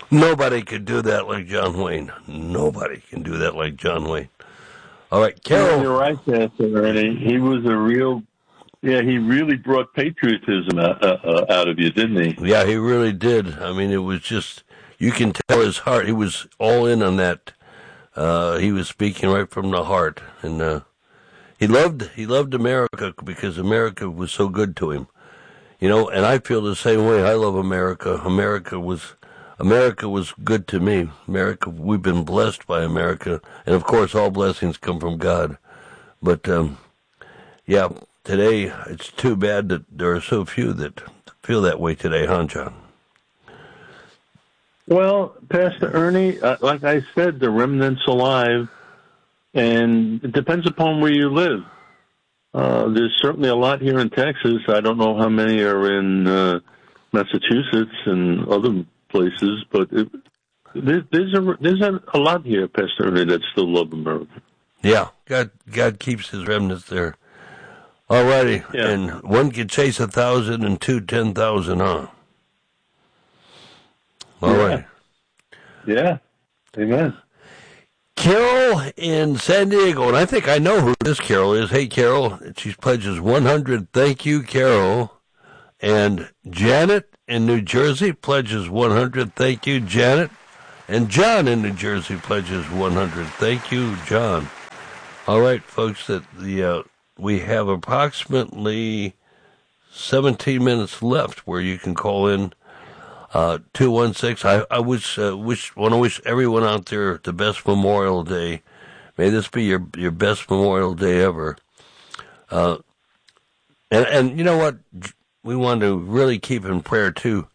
Nobody could do that like John Wayne. Nobody can do that like John Wayne. All right, Carol. You're right, Pastor Ernie. He was a real, he really brought patriotism out of you, didn't he? Yeah, he really did. I mean, it was just, you can tell his heart. He was all in on that. He was speaking right from the heart. And he loved America because America was so good to him. You know, and I feel the same way. I love America. America was good to me. America, we've been blessed by America. And of course, all blessings come from God. But, yeah, today, it's too bad that there are so few that feel that way today, huh, John? Well, Pastor Ernie, like I said, the remnant's alive, and it depends upon where you live. There's certainly a lot here in Texas. I don't know how many are in Massachusetts and other places, but there's a lot here, Pastor Ernie, that still love America. Yeah, God keeps his remnants there. All righty, yeah. And one can chase 1,000 and two 10,000, huh? All right. Yeah. Amen. Carol in San Diego, and I think I know who this Carol is. Hey, Carol, she pledges 100. Thank you, Carol. And Janet in New Jersey pledges 100. Thank you, Janet. And John in New Jersey pledges 100. Thank you, John. All right, folks, we have approximately 17 minutes left where you can call in 216. I want to wish everyone out there the best Memorial Day. May this be your best Memorial Day ever. And you know what? We want to really keep in prayer too.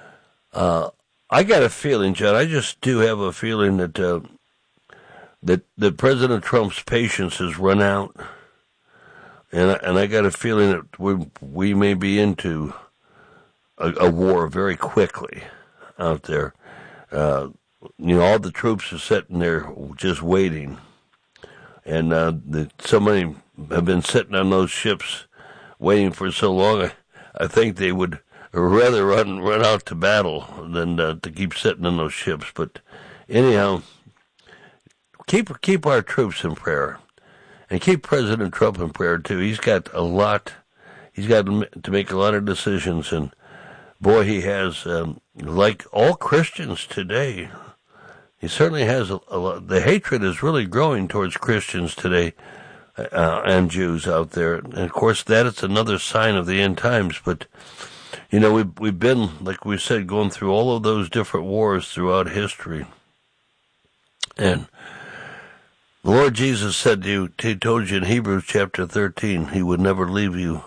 I got a feeling, John. I just do have a feeling that that President Trump's patience has run out, and I got a feeling that we may be into a war very quickly out there. All the troops are sitting there just waiting, and so many have been sitting on those ships waiting for so long. I think they would rather run out to battle than to keep sitting on those ships. But anyhow, keep our troops in prayer, and keep President Trump in prayer too. He's got a lot. He's got to make a lot of decisions, and boy, he has, like all Christians today, he certainly has a lot. The hatred is really growing towards Christians today and Jews out there. And, of course, that is another sign of the end times. But, we've been, like we said, going through all of those different wars throughout history. And the Lord Jesus said to you, he told you in Hebrews chapter 13, he would never leave you.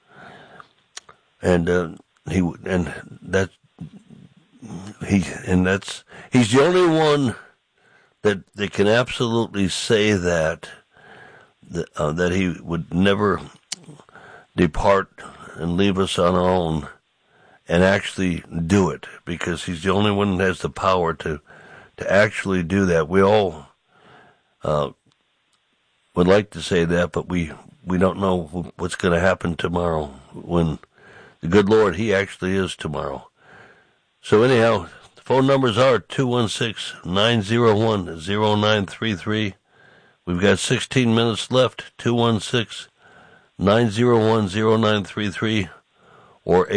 And he's the only one that can absolutely say that he would never depart and leave us on our own, and actually do it, because he's the only one that has the power to actually do that. We all would like to say that, but we don't know what's going to happen tomorrow when the good Lord, he actually is tomorrow. So anyhow, the phone numbers are 216-901-0933. We've got 16 minutes left, 216-901-0933 or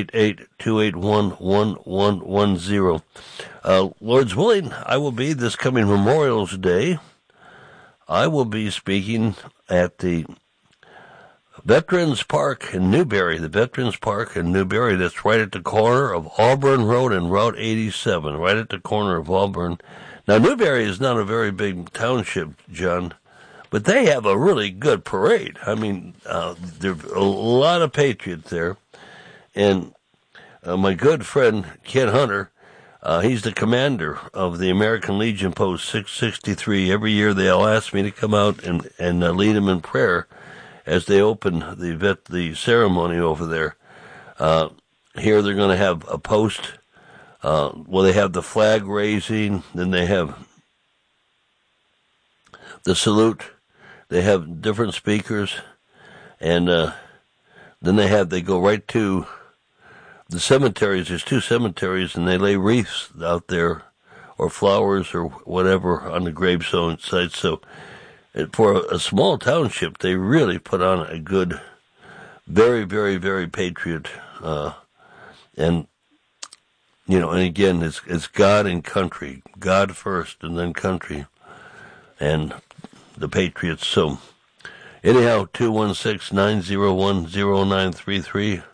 888-281-1110. Lord's willing, I will be this coming Memorial's Day. I will be speaking at the Veterans Park in Newberry, that's right at the corner of Auburn Road and Route 87, right at the corner of Auburn. Now, Newberry is not a very big township, John, but they have a really good parade. I mean, there are a lot of patriots there, and my good friend, Ken Hunter, he's the commander of the American Legion Post 663. Every year they'll ask me to come out and lead them in prayer as they open the ceremony over there. Here they're going to have a post. They have the flag raising, then they have the salute. They have different speakers, and then they go right to the cemeteries, there's 2 cemeteries, and they lay wreaths out there, or flowers, or whatever, on the gravestone sites. So for a small township, they really put on a good, very, very, very patriot, and, you know, and again, it's God and country, God first, and then country, and the patriots. So anyhow, 216-901-0933,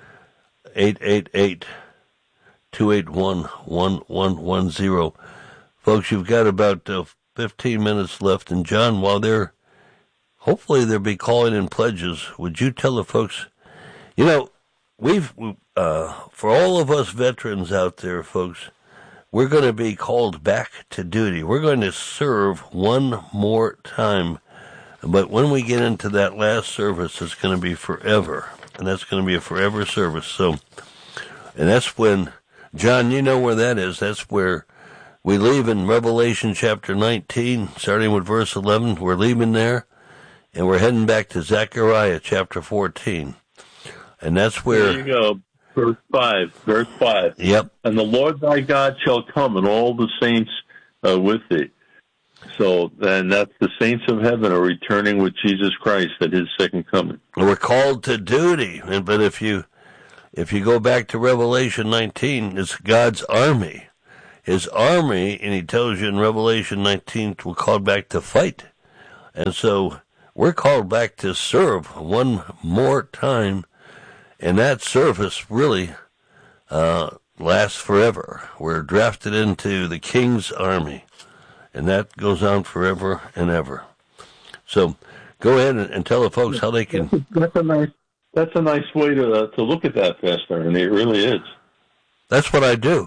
888-281-1110. Folks, you've got about 15 minutes left. And John, while hopefully they'll be calling in pledges, would you tell the folks, you know, for all of us veterans out there, folks, we're going to be called back to duty. We're going to serve one more time. But when we get into that last service, it's going to be forever. And that's going to be a forever service. So, and that's when, John, you know where that is. That's where we leave in Revelation chapter 19, starting with verse 11. We're leaving there, and we're heading back to Zechariah chapter 14. And that's where... There you go. Verse 5. Yep. And the Lord thy God shall come, and all the saints with thee. So then that's the saints of heaven are returning with Jesus Christ at his second coming. We're called to duty. But if you go back to Revelation 19, it's God's army. His army, and he tells you in Revelation 19, we're called back to fight. And so we're called back to serve one more time. And that service really lasts forever. We're drafted into the King's army. And that goes on forever and ever. So go ahead and tell the folks how they can... That's a nice way to look at that, Pastor, and it really is. That's what I do.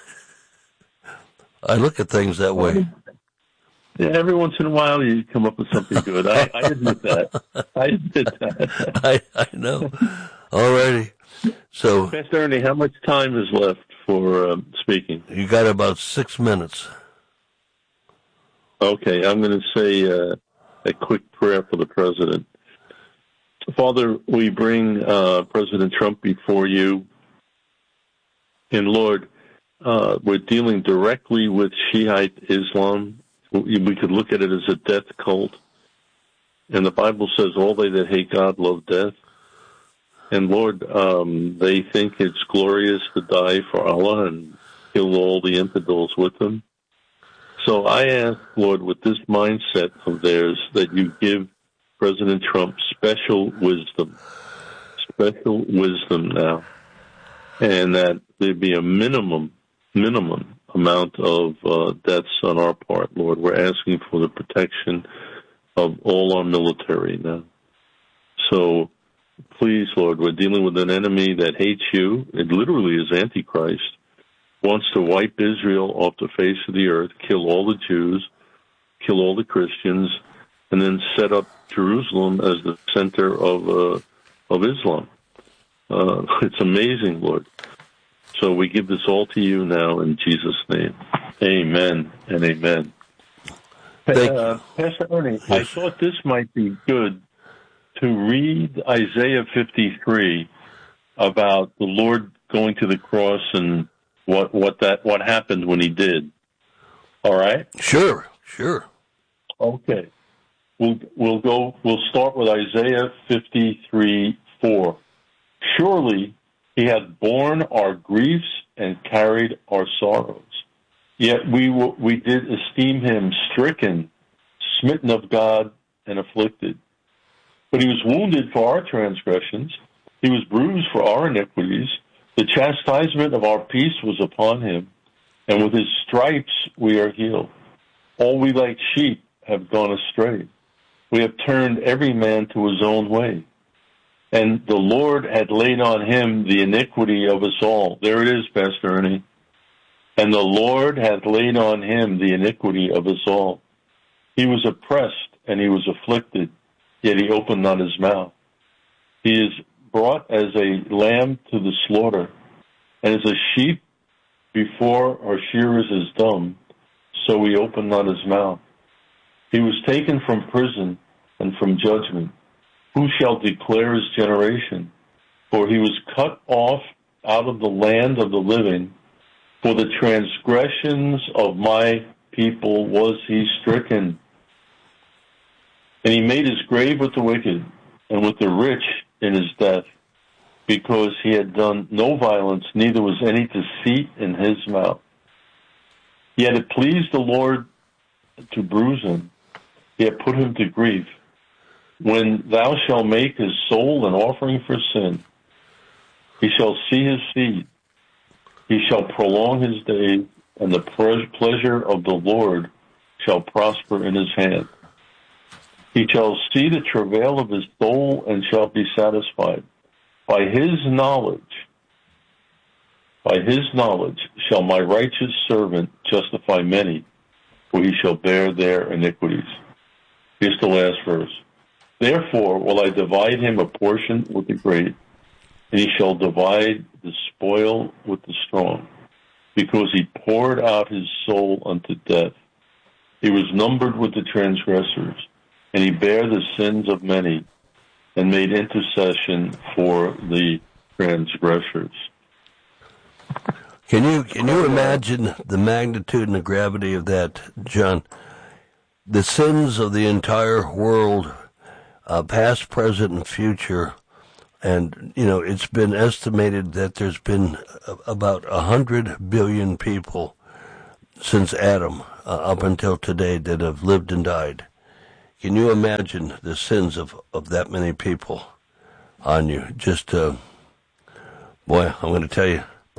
I look at things that way. Yeah, every once in a while you come up with something good. I admit that. I know. All righty. So, Pastor Ernie, how much time is left for speaking? You got about 6 minutes. Okay, I'm going to say a quick prayer for the president. Father, we bring President Trump before you. And Lord, we're dealing directly with Shiite Islam. We could look at it as a death cult. And the Bible says all they that hate God love death. And Lord, they think it's glorious to die for Allah and kill all the infidels with them. So I ask, Lord, with this mindset of theirs, that you give President Trump special wisdom now, and that there be a minimum amount of deaths on our part, Lord. We're asking for the protection of all our military now. So please, Lord, we're dealing with an enemy that hates you. It literally is Antichrist. Wants to wipe Israel off the face of the earth, kill all the Jews, kill all the Christians, and then set up Jerusalem as the center of Islam. It's amazing, Lord. So we give this all to you now in Jesus' name. Amen and amen. Pastor Ernie, yes. I thought this might be good to read Isaiah 53 about the Lord going to the cross and what happened when he did. All right? Sure. Okay. We'll start with Isaiah 53:4. Surely he had borne our griefs and carried our sorrows. Yet we did esteem him stricken, smitten of God, and afflicted. But he was wounded for our transgressions. He was bruised for our iniquities. The chastisement of our peace was upon him, and with his stripes we are healed. All we like sheep have gone astray. We have turned every man to his own way. And the Lord had laid on him the iniquity of us all. There it is, Pastor Ernie. And the Lord hath laid on him the iniquity of us all. He was oppressed and he was afflicted, yet he opened not his mouth. He is brought as a lamb to the slaughter, and as a sheep before her shearers is dumb, so he opened not his mouth. He was taken from prison and from judgment. Who shall declare his generation? For he was cut off out of the land of the living. For the transgressions of my people was he stricken. And he made his grave with the wicked and with the rich in his death, because he had done no violence, neither was any deceit in his mouth. Yet it pleased the Lord to bruise him. He had put him to grief. When thou shalt make his soul an offering for sin, he shall see his seed. He shall prolong his days, and the pleasure of the Lord shall prosper in his hand. He shall see the travail of his soul and shall be satisfied. By his knowledge shall my righteous servant justify many, for he shall bear their iniquities. Here's the last verse. Therefore will I divide him a portion with the great, and he shall divide the spoil with the strong, because he poured out his soul unto death. He was numbered with the transgressors, and he bare the sins of many, and made intercession for the transgressors. Can you imagine the magnitude and the gravity of that, John? The sins of the entire world, past, present, and future. And, it's been estimated that there's been about 100 billion people since Adam up until today that have lived and died. Can you imagine the sins of that many people on you? Just, boy, I'm going to tell you,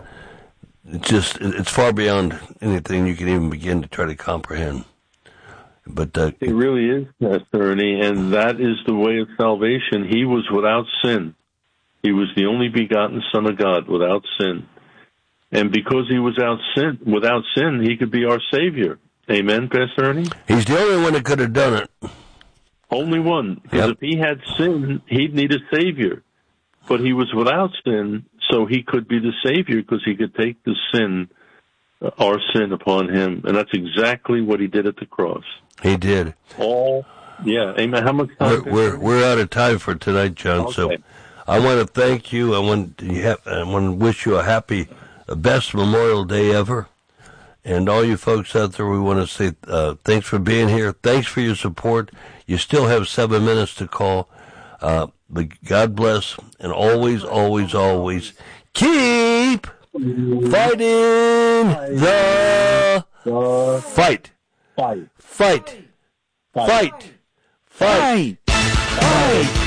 it's far beyond anything you can even begin to try to comprehend. But it really is, Pastor Ernie, and that is the way of salvation. He was without sin. He was the only begotten Son of God without sin. And because he was without sin, he could be our Savior. Amen, Pastor Ernie? He's the only one that could have done it. Only one. Because if he had sin, he'd need a Savior. But he was without sin, so he could be the Savior because he could take the sin, our sin, upon him. And that's exactly what he did at the cross. He did. Amen. How much time? We're out of time for tonight, John. Okay. So I want to thank you. I want to wish you a happy, best Memorial Day ever. And all you folks out there, we want to say thanks for being here. Thanks for your support. You still have 7 minutes to call. But God bless, and always, always, always keep fighting the fight. Fight. Fight. Fight. Fight. Fight.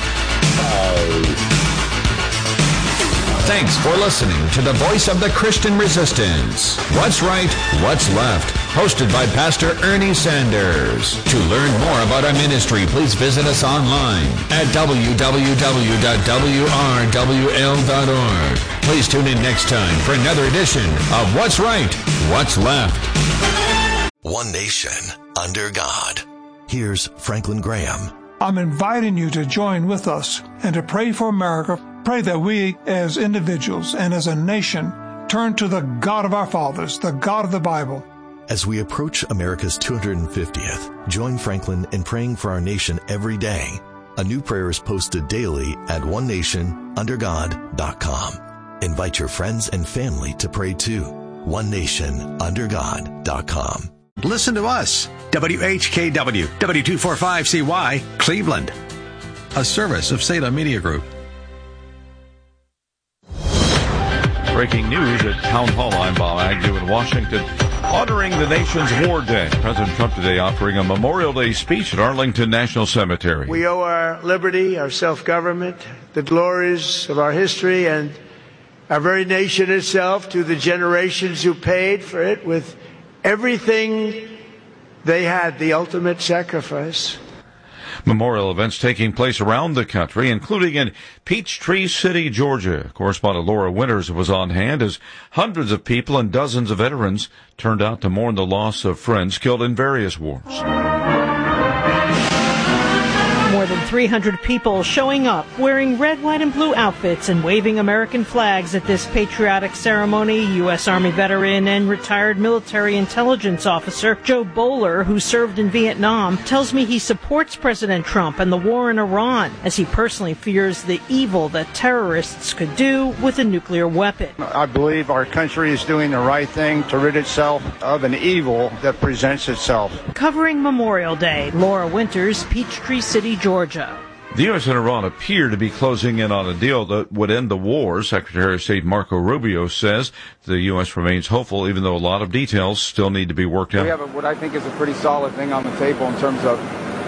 Thanks for listening to the Voice of the Christian Resistance. What's Right, What's Left? Hosted by Pastor Ernie Sanders. To learn more about our ministry, please visit us online at www.wrwl.org. Please tune in next time for another edition of What's Right, What's Left. One nation under God. Here's Franklin Graham. I'm inviting you to join with us and to pray for America. Pray that we as individuals and as a nation turn to the God of our fathers, the God of the Bible. As we approach America's 250th, join Franklin in praying for our nation every day. A new prayer is posted daily at onenationundergod.com. Invite your friends and family to pray too. onenationundergod.com. Listen to us, WHKW, W245CY, Cleveland. A service of Salem Media Group. Breaking news at Town Hall. I'm Bob Agnew in Washington. Honoring the nation's War Day. President Trump today offering a Memorial Day speech at Arlington National Cemetery. We owe our liberty, our self-government, the glories of our history, and our very nation itself to the generations who paid for it with everything they had, the ultimate sacrifice. Memorial events taking place around the country, including in Peachtree City, Georgia. Correspondent Laura Winters was on hand as hundreds of people and dozens of veterans turned out to mourn the loss of friends killed in various wars. More than 300 people showing up, wearing red, white, and blue outfits and waving American flags at this patriotic ceremony. U.S. Army veteran and retired military intelligence officer Joe Bowler, who served in Vietnam, tells me he supports President Trump and the war in Iran, as he personally fears the evil that terrorists could do with a nuclear weapon. I believe our country is doing the right thing to rid itself of an evil that presents itself. Covering Memorial Day, Laura Winters, Peachtree City, Georgia. The U.S. and Iran appear to be closing in on a deal that would end the war. Secretary of State Marco Rubio says the U.S. remains hopeful, even though a lot of details still need to be worked out. We have what I think is a pretty solid thing on the table in terms of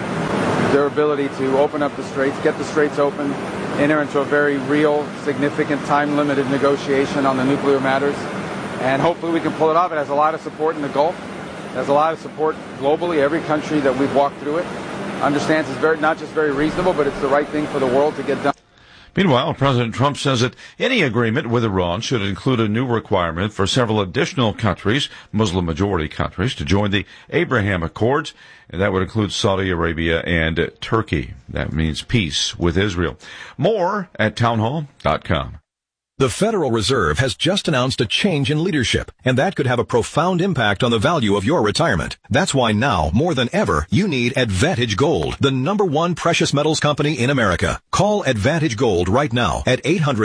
their ability to open up the straits, get the straits open, enter into a very real, significant, time-limited negotiation on the nuclear matters. And hopefully we can pull it off. It has a lot of support in the Gulf. It has a lot of support globally. Every country that we've walked through it understands it's not just very reasonable, but it's the right thing for the world to get done. Meanwhile, President Trump says that any agreement with Iran should include a new requirement for several additional countries, Muslim-majority countries, to join the Abraham Accords, and that would include Saudi Arabia and Turkey. That means peace with Israel. More at townhall.com. The Federal Reserve has just announced a change in leadership, and that could have a profound impact on the value of your retirement. That's why now, more than ever, you need Advantage Gold, the #1 precious metals company in America. Call Advantage Gold right now at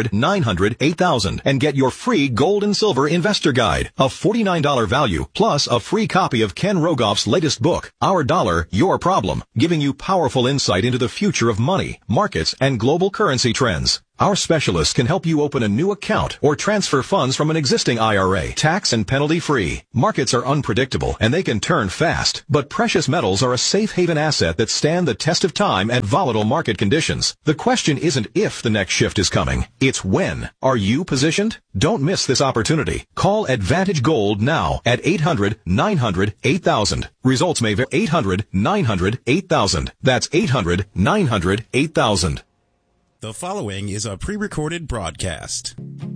800-900-8000 and get your free gold and silver investor guide, a $49 value, plus a free copy of Ken Rogoff's latest book, Our Dollar, Your Problem, giving you powerful insight into the future of money, markets, and global currency trends. Our specialists can help you open a new account or transfer funds from an existing IRA, tax and penalty free. Markets are unpredictable and they can turn fast, but precious metals are a safe haven asset that stand the test of time at volatile market conditions. The question isn't if the next shift is coming, it's when. Are you positioned? Don't miss this opportunity. Call Advantage Gold now at 800-900-8000. Results may vary. 800-900-8000. That's 800-900-8000. The following is a pre-recorded broadcast.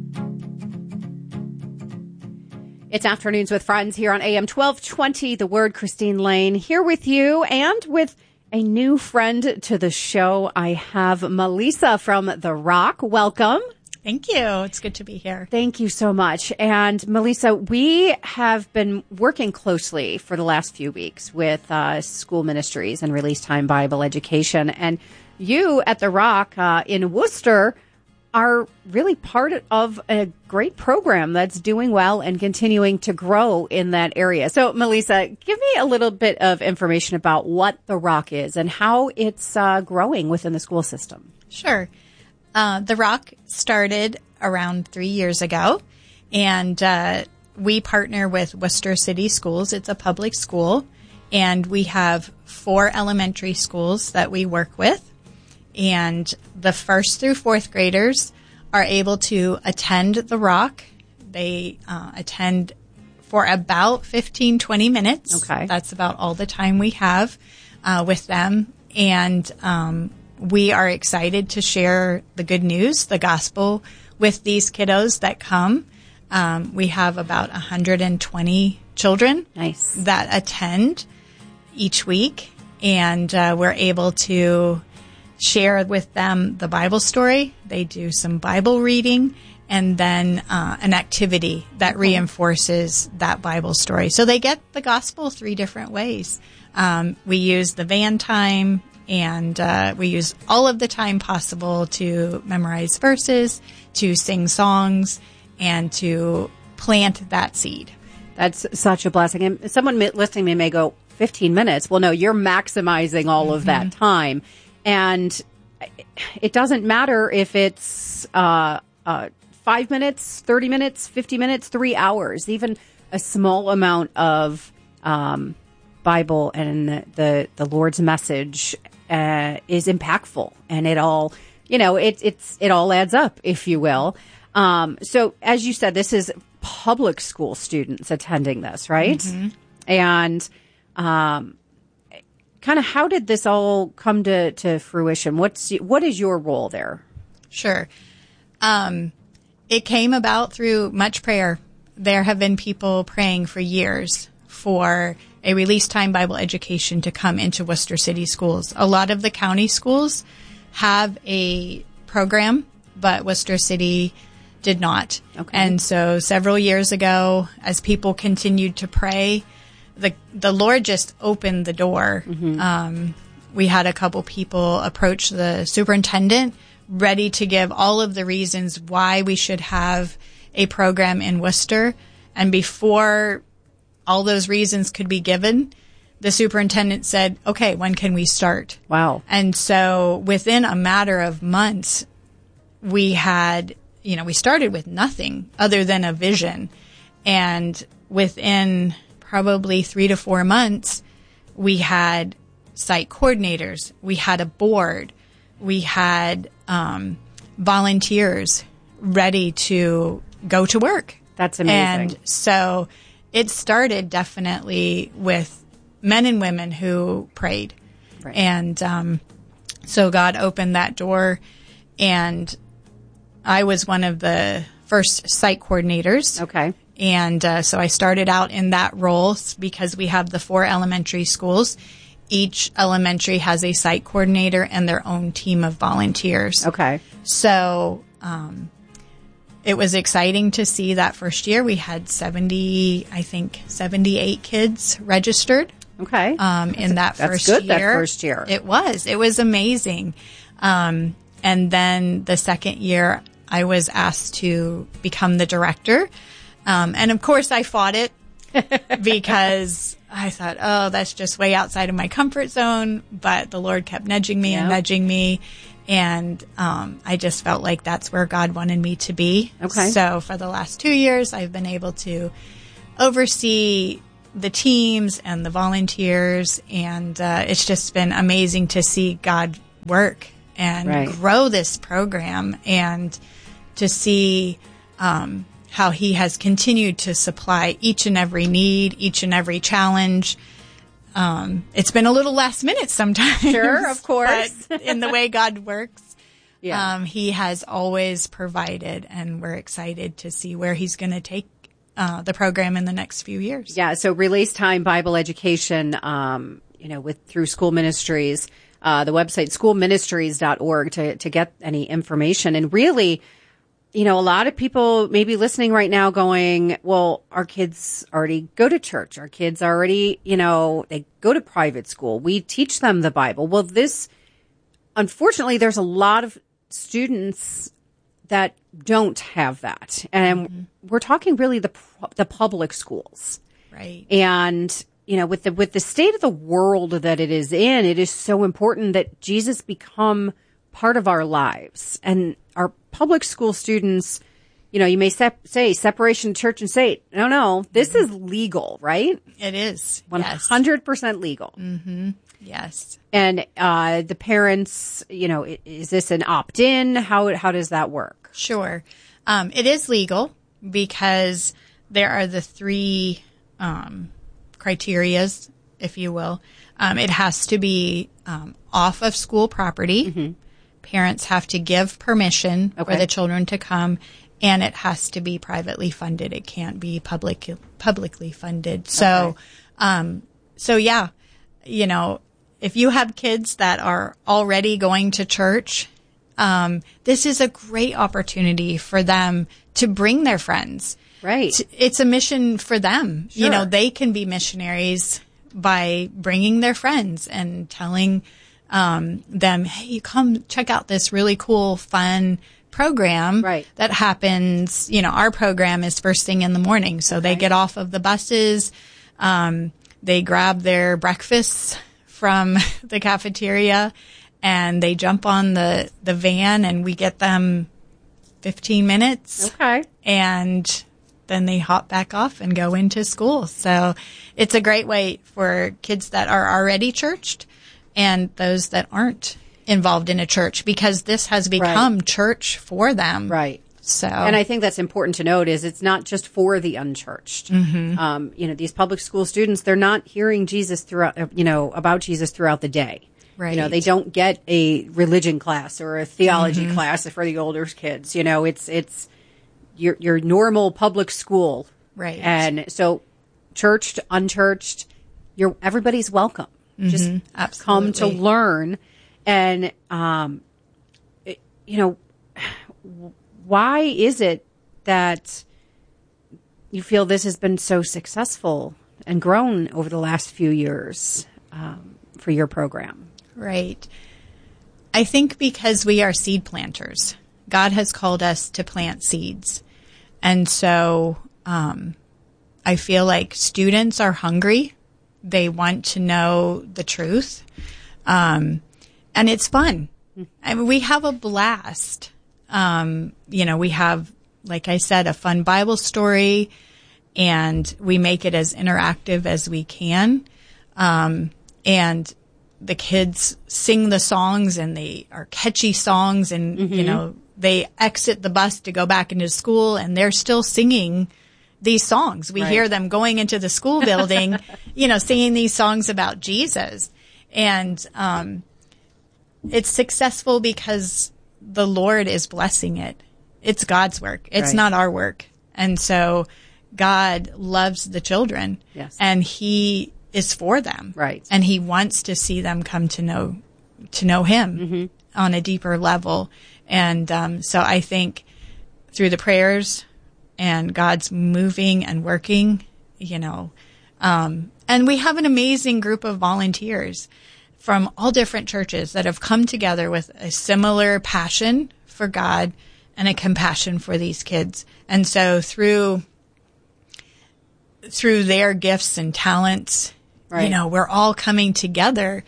It's Afternoons with Friends here on AM 1220, The Word. Christine Lane here with you and with a new friend to the show. I have Melissa from The Rock. Welcome. Thank you. It's good to be here. Thank you so much. And Melissa, we have been working closely for the last few weeks with school ministries and Release Time Bible Education. And you at The Rock in Worcester are really part of a great program that's doing well and continuing to grow in that area. So, Melissa, give me a little bit of information about what The Rock is and how it's growing within the school system. Sure. The Rock started around 3 years ago, and we partner with Worcester City Schools. It's a public school, and we have 4 elementary schools that we work with. And the 1st through 4th graders are able to attend The Rock. They attend for about 15, 20 minutes. Okay. That's about all the time we have with them. And we are excited to share the good news, the gospel, with these kiddos that come. We have about 120 children that attend each week. And we're able to share with them the Bible story. They do some Bible reading and then an activity that reinforces that Bible story. So they get the gospel 3 different ways. We use the van time, and we use all of the time possible to memorize verses, to sing songs, and to plant that seed. That's such a blessing. And someone listening to me may go, 15 minutes. Well, no, you're maximizing all of that time. And it doesn't matter if it's 5 minutes, 30 minutes, 50 minutes, 3 hours. Even a small amount of Bible and the Lord's message is impactful, and it all, it all adds up, if you will. So, as you said, this is public school students attending this, right? Mm-hmm. And kind of how did this all come to fruition? What is your role there? Sure. It came about through much prayer. There have been people praying for years for a release time Bible education to come into Worcester City schools. A lot of the county schools have a program, but Worcester City did not. Okay. And so several years ago, as people continued to pray, the Lord just opened the door. We had a couple people approach the superintendent ready to give all of the reasons why we should have a program in Worcester. And before all those reasons could be given, the superintendent said, okay, when can we start? Wow. And so within a matter of months, we had, we started with nothing other than a vision. And within probably 3 to 4 months, we had site coordinators, we had a board, we had volunteers ready to go to work. That's amazing. And so it started definitely with men and women who prayed. Right. And so God opened that door, and I was one of the first site coordinators. Okay. And so I started out in that role because we have the 4 elementary schools. Each elementary has a site coordinator and their own team of volunteers. Okay. So it was exciting to see that first year. We had 78 kids registered. Okay. In that that's first good, year. That first year. It was amazing. And then the second year, I was asked to become the director. And of course I fought it because I thought, oh, that's just way outside of my comfort zone. But the Lord kept nudging me and nudging me. And I just felt like that's where God wanted me to be. Okay. So for the last 2 years, I've been able to oversee the teams and the volunteers. And it's just been amazing to see God work and grow this program, and to see how He has continued to supply each and every need, each and every challenge. It's been a little last minute sometimes. Sure, of course. But in the way God works, yeah. He has always provided, and we're excited to see where He's going to take the program in the next few years. Yeah, so Release Time Bible Education, through school ministries, the website schoolministries.org to get any information. And really, a lot of people may be listening right now going, well, our kids already go to church. Our kids already, they go to private school. We teach them the Bible. Well, unfortunately, there's a lot of students that don't have that. And we're talking really the public schools. Right. And, with the state of the world that it is in, it is so important that Jesus become part of our lives. And our public school students, you may say separation of church and state. No, this is legal, right? It is. 100% legal. Mm-hmm. Yes. And the parents, is this an opt-in? How does that work? Sure. It is legal because there are the 3 criterias, if you will. It has to be off of school property. Mm-hmm. Parents have to give permission for the children to come, and it has to be privately funded. It can't be publicly funded. So, yeah, if you have kids that are already going to church, this is a great opportunity for them to bring their friends. Right. It's a mission for them. Sure. They can be missionaries by bringing their friends and telling them, hey, come check out this really cool, fun program that happens. Our program is first thing in the morning. So they get off of the buses. They grab their breakfasts from the cafeteria, and they jump on the van, and we get them 15 minutes. Okay. And then they hop back off and go into school. So it's a great way for kids that are already churched and those that aren't involved in a church, because this has become church for them. Right. So, and I think that's important to note is it's not just for the unchurched. Mm-hmm. These public school students, they're not hearing Jesus throughout, about Jesus throughout the day. Right. They don't get a religion class or a theology class for the older kids. It's your normal public school. Right. And so churched, unchurched, everybody's welcome. Just come to learn. And, why is it that you feel this has been so successful and grown over the last few years for your program? Right. I think because we are seed planters. God has called us to plant seeds. And so I feel like students are hungry. They want to know the truth. And it's fun. I mean, we have a blast. We have, like I said, a fun Bible story, and we make it as interactive as we can. And the kids sing the songs, and they are catchy songs, and, they exit the bus to go back into school, and they're still singing these songs. We hear them going into the school building, singing these songs about Jesus. And it's successful because the Lord is blessing it. It's God's work. It's not our work. And so God loves the children. Yes. And He is for them. Right. And He wants to see them come to know Him on a deeper level. And so I think through the prayers and God's moving and working, and we have an amazing group of volunteers from all different churches that have come together with a similar passion for God and a compassion for these kids. And so through their gifts and talents, we're all coming together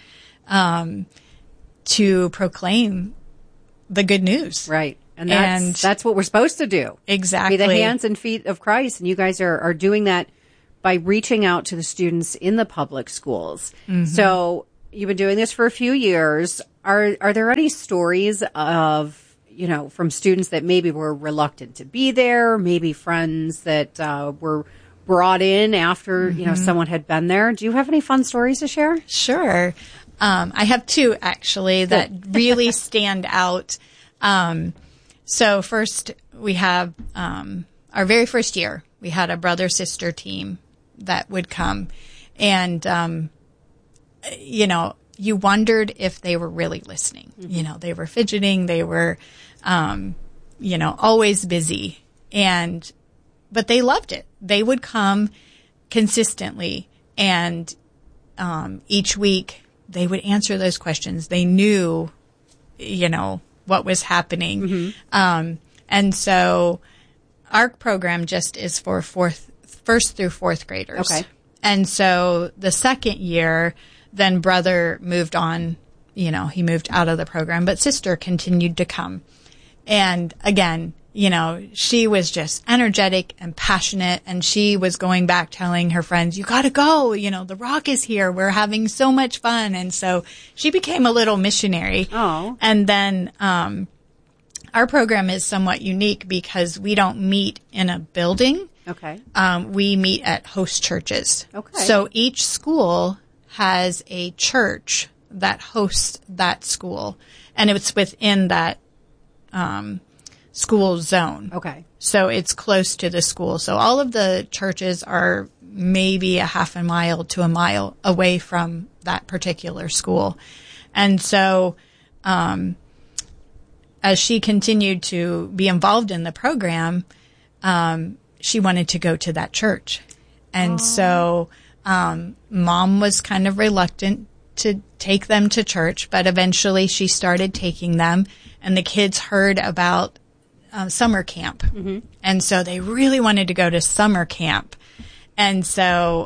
to proclaim the good news. Right. And that's what we're supposed to do. Exactly. Be the hands and feet of Christ. And you guys are doing that by reaching out to the students in the public schools. Mm-hmm. So you've been doing this for a few years. Are there any stories of, from students that maybe were reluctant to be there, maybe friends that were brought in after, someone had been there? Do you have any fun stories to share? Sure. I have two, actually, that really stand out. So first, we have our very first year, we had a brother-sister team that would come. And, you wondered if they were really listening. Mm-hmm. They were fidgeting. They were, always busy. But they loved it. They would come consistently. And each week, they would answer those questions. They knew, what was happening. Mm-hmm. And so our program just is for first through fourth graders. Okay. And so the second year, then brother moved on, he moved out of the program, but sister continued to come. And again, she was just energetic and passionate, and she was going back telling her friends, you got to go, the Rock is here. We're having so much fun. And so she became a little missionary. Oh. And then, our program is somewhat unique because we don't meet in a building. Okay. We meet at host churches. Okay. So each school has a church that hosts that school, and it's within that, school zone. Okay. So it's close to the school. So all of the churches are maybe a half a mile to a mile away from that particular school. And so, as she continued to be involved in the program, she wanted to go to that church. And so, mom was kind of reluctant to take them to church, but eventually she started taking them, and the kids heard about summer camp. Mm-hmm. And so they really wanted to go to summer camp. And so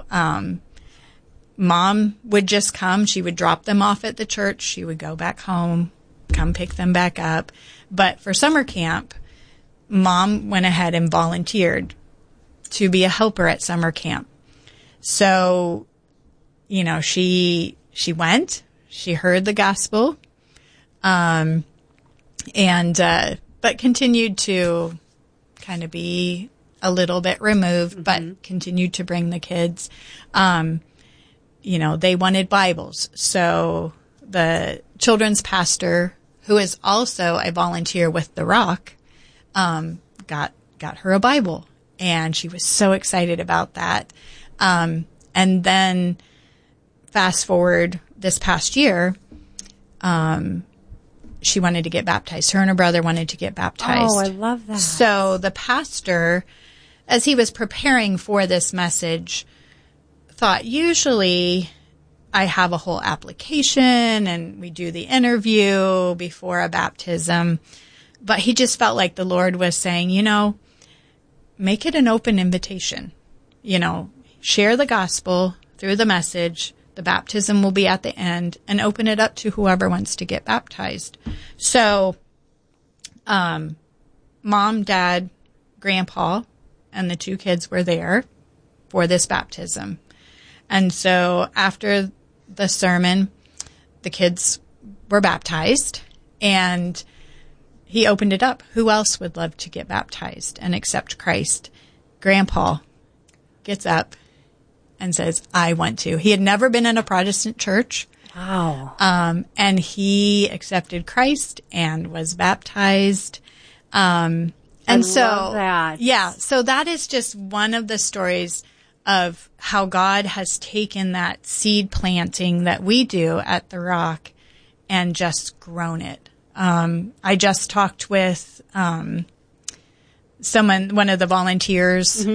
mom would just come. She would drop them off at the church. She would go back home, come pick them back up. But for summer camp, mom went ahead and volunteered to be a helper at summer camp. So, she went, she heard the gospel, but continued to kind of be a little bit removed, mm-hmm. but continued to bring the kids. They wanted Bibles. So the children's pastor, who is also a volunteer with The Rock, got her a Bible. And she was so excited about that. And then fast forward this past year, she wanted to get baptized. Her and her brother wanted to get baptized. Oh, I love that. So the pastor, as he was preparing for this message, thought usually I have a whole application and we do the interview before a baptism. But he just felt like the Lord was saying, make it an open invitation. Share the gospel through the message. The baptism will be at the end, and open it up to whoever wants to get baptized. So, Mom, Dad, Grandpa, and the 2 kids were there for this baptism. And so after the sermon, the kids were baptized, and he opened it up. Who else would love to get baptized and accept Christ? Grandpa gets up and says, I want to. He had never been in a Protestant church. Wow. And he accepted Christ and was baptized. And love that. Yeah, so that is just one of the stories of how God has taken that seed planting that we do at The Rock and just grown it. I just talked with one of the volunteers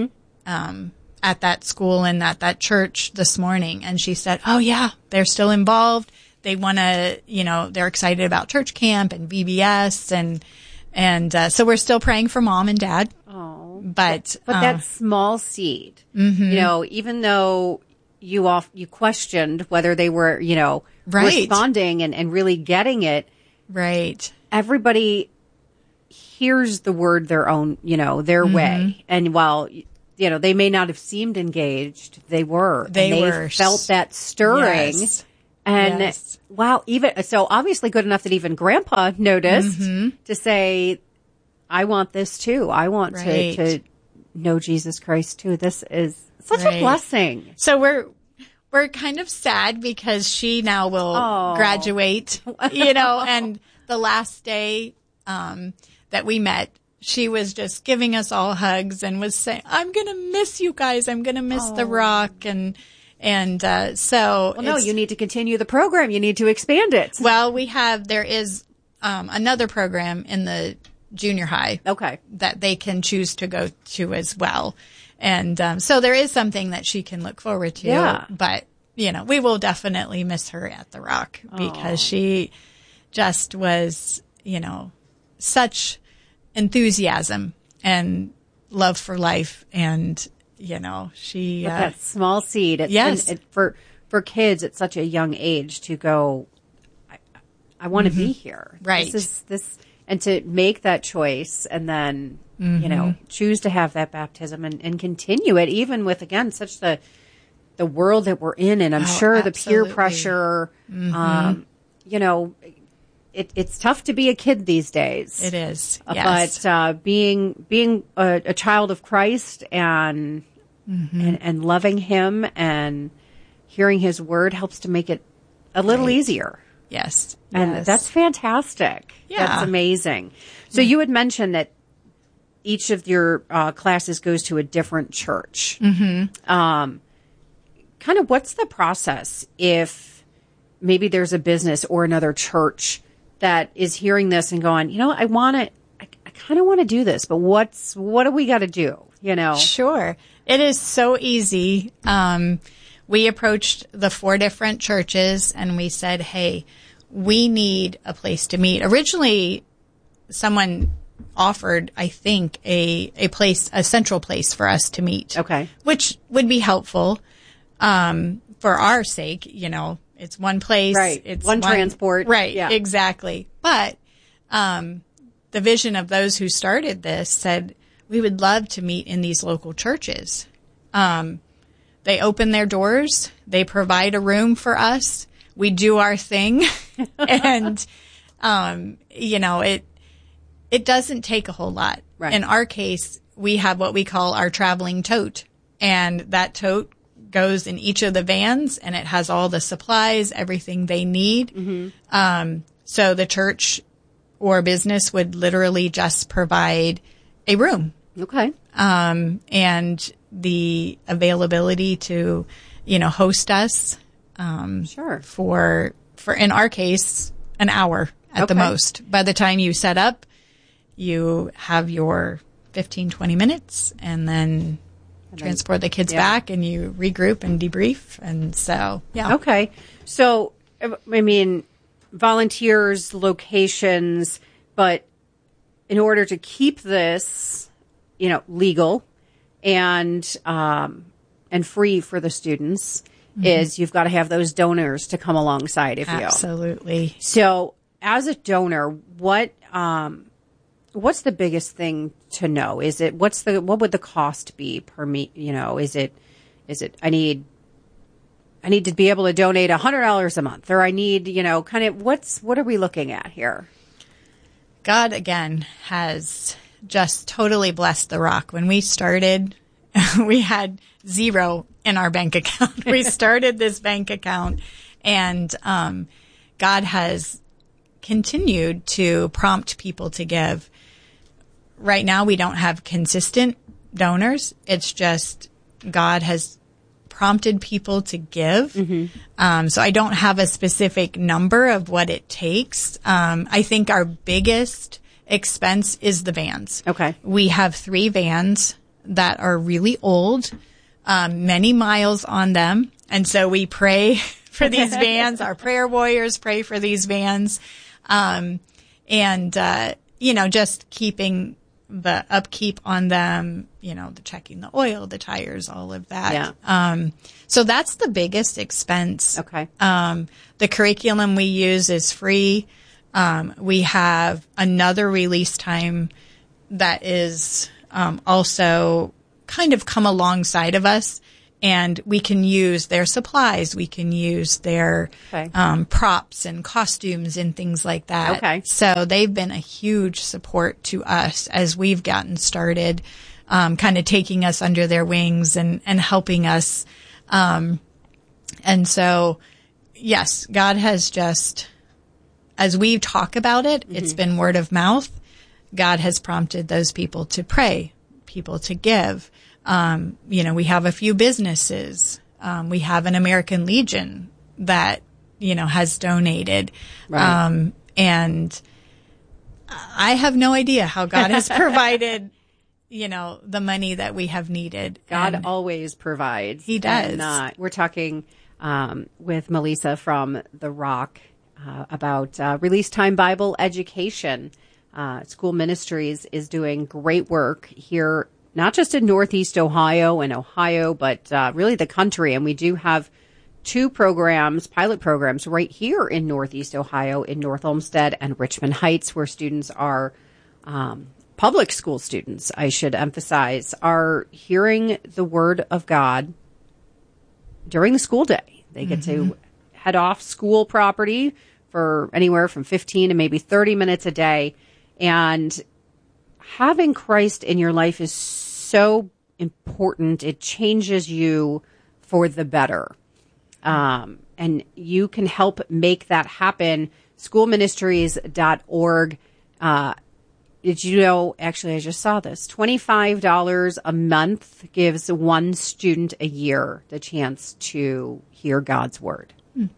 at that school and at that church this morning, and she said, oh yeah, they're still involved. They want to, they're excited about church camp and VBS, and so we're still praying for Mom and Dad. Oh, but that small seed, even though you questioned whether they were, right, responding and really getting it, right. Everybody hears the word their own, their way, and while they may not have seemed engaged, they were. They felt that stirring. Yes. And wow, even so, obviously good enough that even Grandpa noticed to say, I want this too. I want to know Jesus Christ too. This is such a blessing. So we're kind of sad because she now will graduate, and the last day that we met, she was just giving us all hugs and was saying, I'm going to miss you guys. I'm going to miss The Rock. And so. Well, no, you need to continue the program. You need to expand it. Well, there is another program in the junior high. Okay. That they can choose to go to as well. And so there is something that she can look forward to. Yeah. But, we will definitely miss her at The Rock because she just was, such enthusiasm and love for life, and she with that small seed. For kids at such a young age to go, I want to be here. Right. This and to make that choice and then choose to have that baptism and continue it, even with again such the world that we're in, and I'm sure absolutely. The peer pressure. It's tough to be a kid these days. It is, yes. But being a child of Christ and loving Him and hearing His word helps to make it a little easier. Yes, and that's fantastic. Yeah, that's amazing. So you had mentioned that each of your classes goes to a different church. Kind of what's the process if maybe there's a business or another church that is hearing this and going, I kind of want to do this, but what do we got to do? Sure. It is so easy. We approached the 4 different churches and we said, hey, we need a place to meet. Originally, someone offered, I think, a central place for us to meet. Okay. Which would be helpful, for our sake, it's one place. Right. It's one transport. Right. Yeah. Exactly. But, the vision of those who started this said, we would love to meet in these local churches. They open their doors. They provide a room for us. We do our thing. And, it doesn't take a whole lot. Right. In our case, we have what we call our traveling tote. And that tote goes in each of the vans, and it has all the supplies, everything they need. So the church or business would literally just provide a room. Okay. And the availability to, host us. Sure. For in our case, an hour at the most. By the time you set up, you have your 15, 20 minutes and then transport the kids back and you regroup and debrief. And so, yeah. Okay. So, I mean, volunteers, locations, but in order to keep this, legal and free for the students, is you've got to have those donors to come alongside of you. Absolutely. So, as a donor, what's the biggest thing to know? Is it what would the cost be per is it I need to be able to donate $100 a month, or I need, kind of what are we looking at here? God again has just totally blessed the Rock. When we started, we had zero in our bank account. We started this bank account, and God has continued to prompt people to give. Right now, we don't have consistent donors. It's just God has prompted people to give. So I don't have a specific number of what it takes. I think our biggest expense is the vans. Okay. We have 3 vans that are really old, many miles on them. And so we pray for these vans. Our prayer warriors pray for these vans. Just keeping the upkeep on them, the checking the oil, the tires, all of that. Yeah. So that's the biggest expense. Okay. The curriculum we use is free. We have another release time that is also kind of come alongside of us, and we can use their supplies. We can use their props and costumes and things like that. Okay. So they've been a huge support to us as we've gotten started, kind of taking us under their wings and helping us. And so, yes, God has just, as we talk about it, it's been word of mouth. God has prompted those people to pray, people to give. We have a few businesses. We have an American Legion that, has donated. Right. And I have no idea how God has provided, the money that we have needed. God always provides. He does. And, we're talking with Melissa from The Rock about Release Time Bible Education. School Ministries is doing great work here, not just in Northeast Ohio, but really the country. And we do have 2 programs, pilot programs, right here in Northeast Ohio, in North Olmsted and Richmond Heights, where students are, public school students, I should emphasize, are hearing the Word of God during the school day. They get to head off school property for anywhere from 15 to maybe 30 minutes a day. And having Christ in your life is so important. It changes you for the better. And you can help make that happen. Schoolministries.org. Did you know, actually, I just saw this, $25 a month gives one student a year the chance to hear God's word.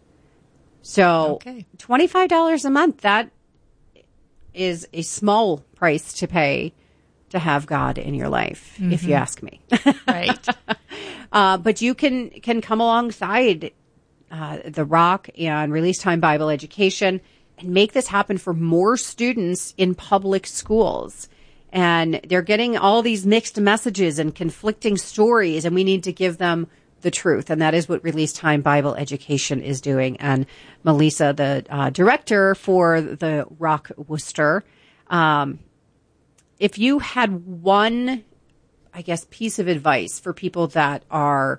So $25 a month, that is a small price to pay to have God in your life, if you ask me. Right. But you can come alongside The Rock and Release Time Bible Education and make this happen for more students in public schools. And they're getting all these mixed messages and conflicting stories, and we need to give them the truth. And that is what Release Time Bible Education is doing. And Melissa, the director for the Rock Worcester, if you had one, I guess, piece of advice for people that are,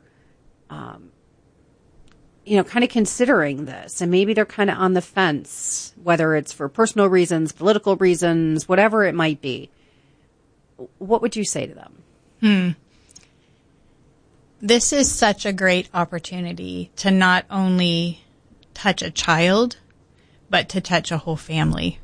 kind of considering this, and maybe they're kind of on the fence, whether it's for personal reasons, political reasons, whatever it might be, what would you say to them? This is such a great opportunity to not only touch a child, but to touch a whole family.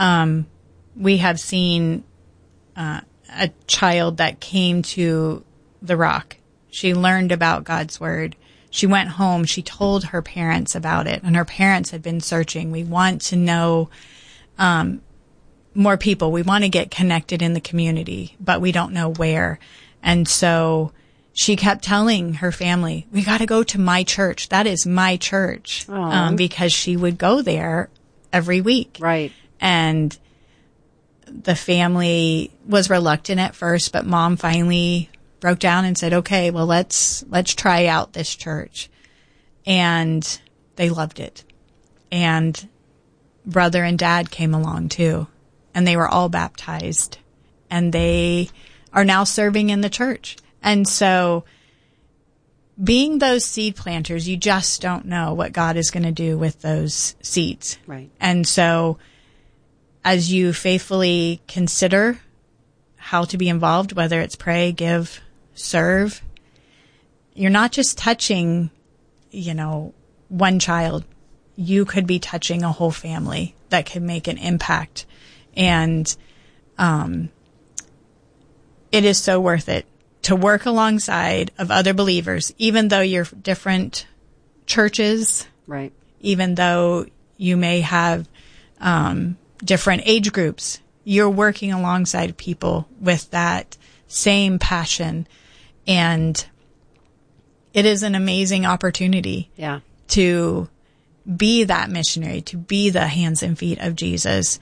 We have seen a child that came to the Rock. She learned about God's Word. She went home. She told her parents about it, and her parents had been searching. We want to know more people. We want to get connected in the community, but we don't know where. And so she kept telling her family, we got to go to my church. That is my church. Because she would go there every week. Right. And the family was reluctant at first, but Mom finally broke down and said, okay, well, let's try out this church. And they loved it. And brother and dad came along too. And they were all baptized. And they are now serving in the church. And so being those seed planters, you just don't know what God is going to do with those seeds. Right. And so as you faithfully consider how to be involved, whether it's pray, give, serve, you're not just touching, one child. You could be touching a whole family that could make an impact. And it is so worth it to work alongside of other believers, even though you're different churches, right? Even though you may have different age groups, you're working alongside people with that same passion. And it is an amazing opportunity to be that missionary, to be the hands and feet of Jesus,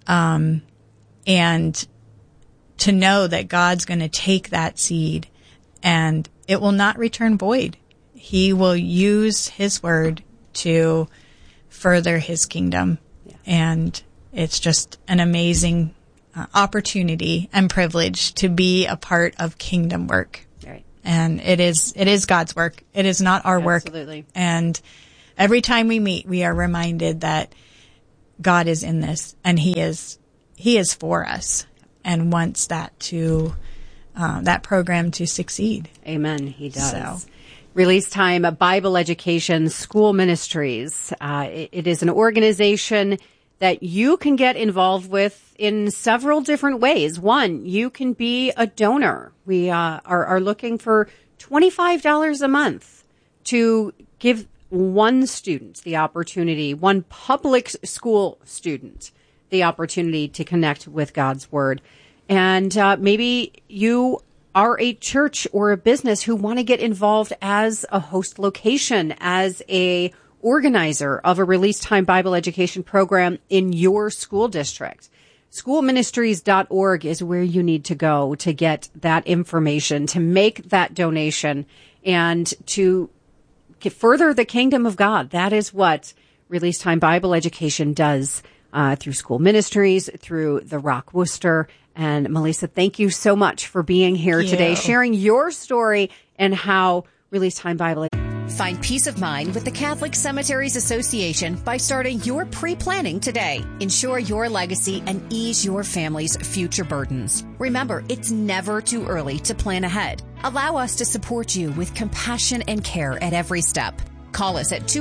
and to know that God's going to take that seed and it will not return void. He will use his word to further his kingdom. Yeah. And it's just an amazing opportunity and privilege to be a part of kingdom work. Right. And it is God's work. It is not our work. Absolutely. And every time we meet, we are reminded that God is in this and he is for us and wants that program to succeed. Amen. He does. So. Release Time Bible Education School Ministries. It is an organization that you can get involved with in several different ways. One, you can be a donor. We are looking for $25 a month to give one student the opportunity, one public school student, the opportunity to connect with God's Word. And maybe you are a church or a business who want to get involved as a host location, as a organizer of a Release Time Bible education program in your school district. Schoolministries.org is where you need to go to get that information, to make that donation, and to further the kingdom of God. That is what Release Time Bible Education does through school ministries, through the Rock Worcester. And Melissa, thank you so much for being here today, sharing your story and how Release Time Bible. Find peace of mind with the Catholic Cemeteries Association by starting your pre-planning today. Ensure your legacy and ease your family's future burdens. Remember, it's never too early to plan ahead. Allow us to support you with compassion and care at every step. Call us at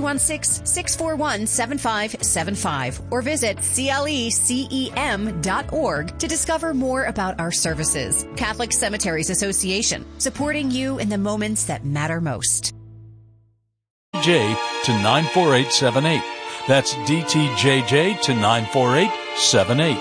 216-641-7575 or visit clecem.org to discover more about our services. Catholic Cemeteries Association, supporting you in the moments that matter most. DTJ to 94878. That's DTJJ to 94878.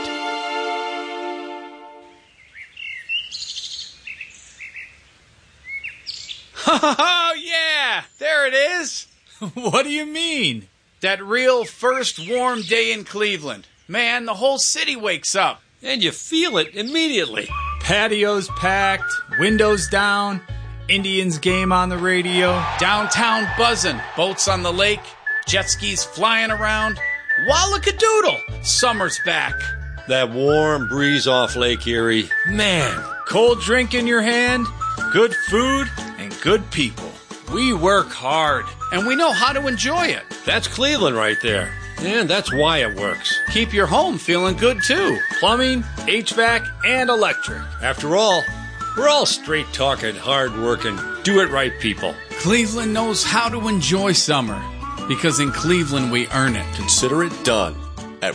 Oh, yeah! There it is! What do you mean? That real first warm day in Cleveland. Man, the whole city wakes up. And you feel it immediately. Patios packed, windows down, Indians game on the radio, downtown buzzing, boats on the lake, jet skis flying around. Wallakadoodle! Summer's back. That warm breeze off Lake Erie. Man, cold drink in your hand, good food, and good people. We work hard, and we know how to enjoy it. That's Cleveland right there. And that's why it works. Keep your home feeling good, too. Plumbing, HVAC, and electric. After all, we're all straight-talking, hard-working, do-it-right people. Cleveland knows how to enjoy summer, because in Cleveland we earn it. Consider it done at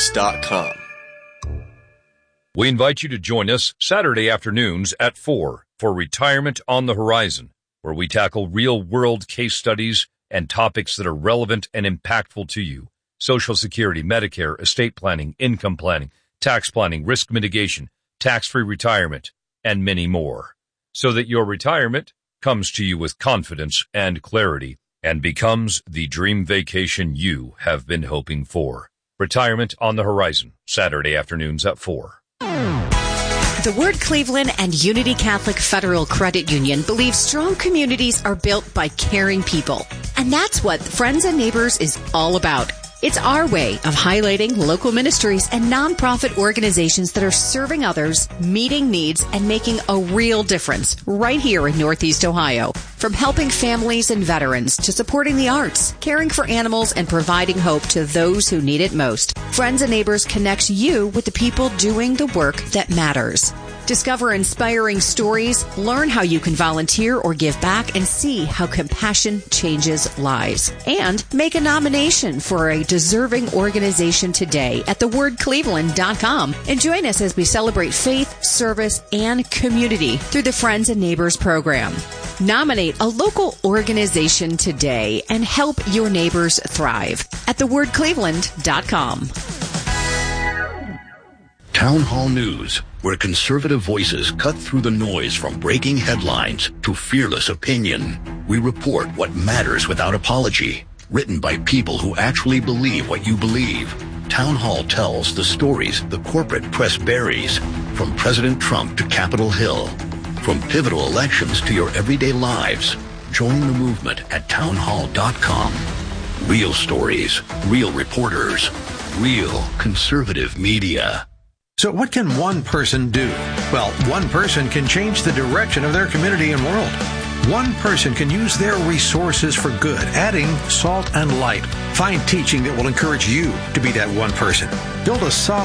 whyitworks.com. We invite you to join us Saturday afternoons at 4 for Retirement on the Horizon, where we tackle real-world case studies and topics that are relevant and impactful to you. Social Security, Medicare, estate planning, income planning, tax planning, risk mitigation, tax-free retirement, and many more, so that your retirement comes to you with confidence and clarity and becomes the dream vacation you have been hoping for. Retirement on the Horizon, Saturday afternoons at 4. The Word Cleveland and Unity Catholic Federal Credit Union believe strong communities are built by caring people. And that's what Friends and Neighbors is all about. It's our way of highlighting local ministries and nonprofit organizations that are serving others, meeting needs, and making a real difference right here in Northeast Ohio. From helping families and veterans to supporting the arts, caring for animals, and providing hope to those who need it most, Friends and Neighbors connects you with the people doing the work that matters. Discover inspiring stories, learn how you can volunteer or give back, and see how compassion changes lives. And make a nomination for a deserving organization today at thewordcleveland.com. And join us as we celebrate faith, service, and community through the Friends and Neighbors program. Nominate a local organization today and help your neighbors thrive at thewordcleveland.com. Town Hall News, where conservative voices cut through the noise from breaking headlines to fearless opinion. We report what matters without apology. Written by people who actually believe what you believe. Town Hall tells the stories the corporate press buries, from President Trump to Capitol Hill. From pivotal elections to your everyday lives. Join the movement at townhall.com. Real stories, real reporters, real conservative media. So what can one person do? Well, one person can change the direction of their community and world. One person can use their resources for good, adding salt and light. Find teaching that will encourage you to be that one person. Build a solid